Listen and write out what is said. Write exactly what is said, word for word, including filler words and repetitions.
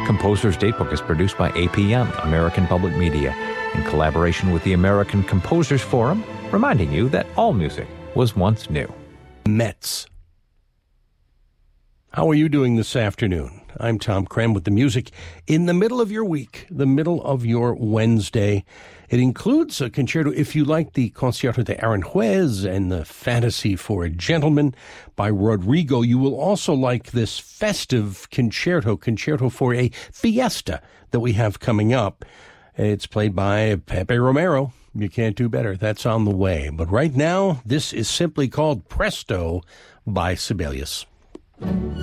Composer's Datebook is produced by A P M, American Public Media, in collaboration with the American Composers Forum, reminding you that all music was once new. Mets. How are you doing this afternoon? I'm Tom Krem with the music in the middle of your week, the middle of your Wednesday. It includes a concerto, if you like the Concierto de Aranjuez and the Fantasy for a Gentleman by Rodrigo. You will also like this festive concerto, Concerto for a Fiesta, that we have coming up. It's played by Pepe Romero. You can't do better. That's on the way. But right now, this is simply called Presto by Sibelius.